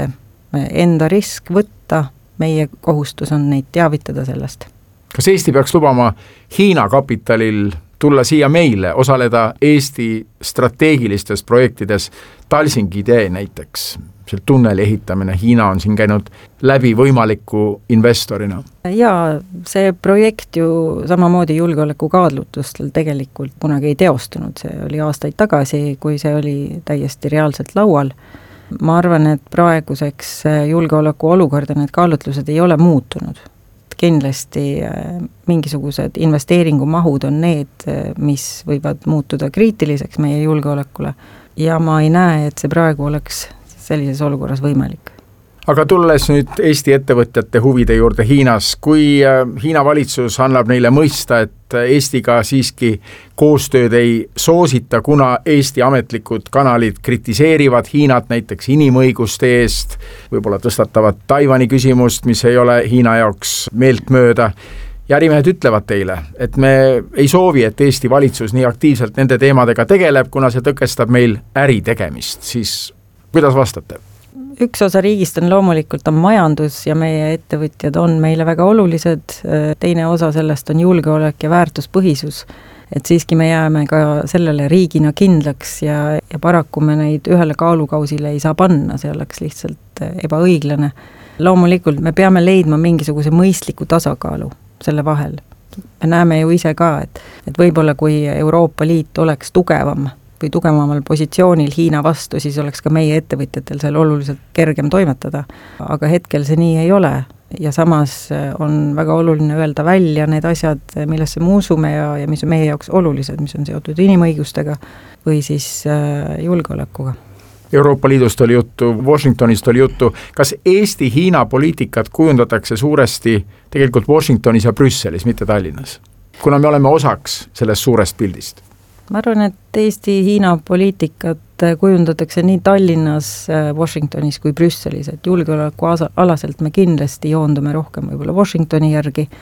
enda risk võtta. Meie kohustus on neid teavitada sellest.
Kas Eesti peaks lubama Hiina kapitalil tulla siia meile, osaleda Eesti strateegilistes projektides, Talsingi tee näiteks, see tunneli ehitamine, Hiina on siin käinud läbi võimaliku investorina?
Jaa, see projekt ju samamoodi julgeoleku kaadlutustel tegelikult kunagi ei teostunud, see oli aastaid tagasi, kui see oli täiesti reaalselt laual. Ma arvan, et praeguseks julgeoleku olukorda need kaalutlused ei ole muutunud. Kindlasti mingisugused investeeringumahud on need, mis võivad muutuda kriitiliseks meie julgeolekule ja ma ei näe, et see praegu oleks sellises olukorras võimalik.
Aga tulles nüüd Eesti ettevõtjate huvide juurde Hiinas, kui Hiina valitsus annab neile mõista, et Eestiga siiski koostööd ei soosita, kuna Eesti ametlikud kanalid kritiseerivad Hiinat näiteks inimõiguste eest, võib-olla tõstatavad Taiwani küsimust, mis ei ole Hiina jaoks meeltmööda, ja ärimehed ütlevad teile, et me ei soovi, et Eesti valitsus nii aktiivselt nende teemadega tegeleb, kuna see tõkestab meil äri tegemist, siis kuidas vastate?
Üks osa riigist on loomulikult on majandus ja meie ettevõtjad on meile väga olulised, teine osa sellest on julgeolek ja väärtuspõhisus, et siiski me jääme ka sellele riigina kindlaks ja, ja paraku me neid ühele kaalukausile ei saa panna, see oleks lihtsalt ebaõiglane. Loomulikult me peame leidma mingisuguse mõistliku tasakaalu selle vahel. Me näeme ju ise ka, et, et võib-olla kui Euroopa Liit oleks tugevam või tugevamal positsioonil Hiina vastu, siis oleks ka meie ettevõtjatel seal oluliselt kergem toimetada. Aga hetkel see nii ei ole ja samas on väga oluline öelda välja need asjad, millesse me usume ja, ja mis on meie jaoks olulised, mis on seotud inimõigustega või siis julgeolekuga.
Euroopa Liidust oli juttu, Washingtonist oli juttu. Kas Eesti-Hiina poliitikat kujundatakse suuresti tegelikult Washingtonis ja Brüsselis, mitte Tallinnas? Kuna me oleme osaks sellest suurest pildist?
Ma arvan, et Eesti-Hiina poliitikat kujundatakse nii Tallinnas, Washingtonis kui Brüsselis, et julgeoleku alaselt me kindlasti joondume rohkem võib-olla Washingtoni järgi,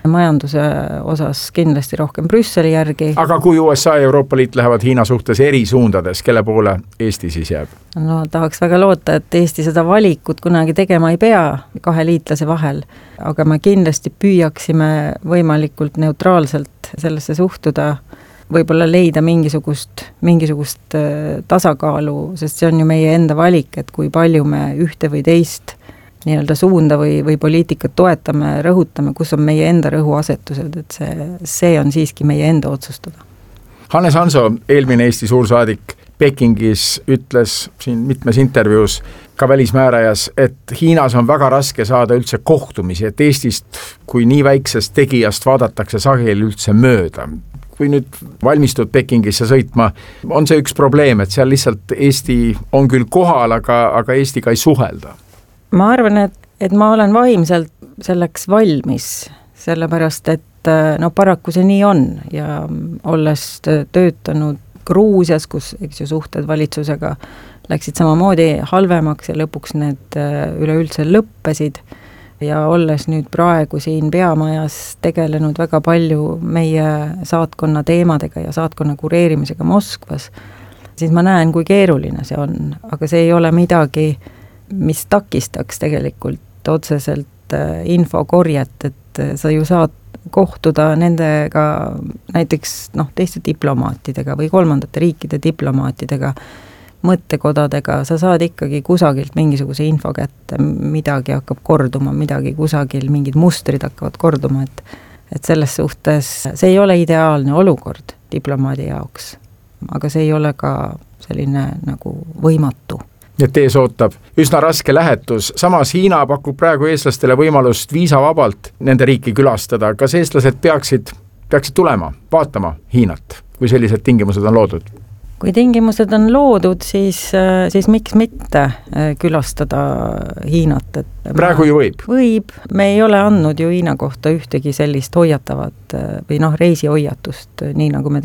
majanduse osas kindlasti rohkem Brüsseli järgi.
aga kui U S A ja Euroopa Liit lähevad Hiina suhtes eri suundades, kelle poole Eesti siis jääb?
No tahaks väga loota, et Eesti seda valikut kunagi tegema ei pea kahe liitlase vahel, aga me kindlasti püüaksime võimalikult neutraalselt sellesse suhtuda, võib-olla leida mingisugust, mingisugust tasakaalu, sest see on ju meie enda valik, et kui palju me ühte või teist nii-öelda suunda või, või poliitikat toetame, rõhutame, kus on meie enda rõhuasetused, et see, see on siiski meie enda otsustada.
Hannes Hanso, eelmine Eesti suursaadik Pekingis, ütles siin mitmes intervjuus ka välismäärajas, et Hiinas on väga raske saada üldse kohtumisi, et Eestist kui nii väiksest tegijast vaadatakse sageli üldse mööda. Kui nüüd valmistud Pekingisse sõitma, on see üks probleem, et seal lihtsalt Eesti on küll kohal, aga, aga Eestiga ei suhelda?
Ma arvan, et, et ma olen vaimselt selleks valmis, sellepärast, et no paraku see nii on ja olles töötanud Gruusias, kus eks ju suhted valitsusega läksid samamoodi halvemaks ja lõpuks need üleüldse lõppesid ja olles nüüd praegu siin peamajas tegelenud väga palju meie saatkonna teemadega ja saatkonna kureerimisega Moskvas, siis ma näen, kui keeruline see on, aga see ei ole midagi, mis takistaks tegelikult otseselt infokorjet, et sa ju saad kohtuda nendega näiteks noh, teiste diplomaatidega või kolmandate riikide diplomaatidega, mõttekodadega, sa saad ikkagi kusagilt mingisuguse info kätte, midagi hakkab korduma, midagi kusagil, mingid mustrid hakkavad korduma, et, et selles suhtes see ei ole ideaalne olukord diplomaadi jaoks, aga see ei ole ka selline nagu võimatu.
Et ees ootab üsna raske lähetus. Samas Hiina pakub praegu eestlastele võimalust viisavabalt nende riiki külastada. Kas eestlased peaksid, peaksid tulema, vaatama Hiinat, kui sellised tingimused on loodud?
Kui tingimused on loodud, siis, siis miks mitte külastada Hiinat? Et
praegu ju võib.
Võib. Me ei ole andnud ju Hiina kohta ühtegi sellist hoiatavat või noh, reisihoiatust, nii nagu me